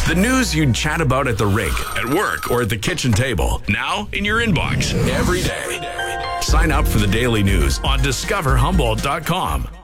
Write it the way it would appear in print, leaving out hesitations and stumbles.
The news you'd chat about at the rink, at work, or at the kitchen table. Now in your inbox every day. Sign up for the daily news on discoverhumboldt.com.